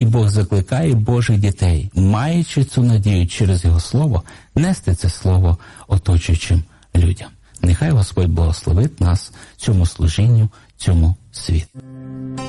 Бог закликає Божих дітей, маючи цю надію через Його Слово, нести це Слово оточуючим людям. Нехай Господь благословить нас цьому служінню, цьому світу.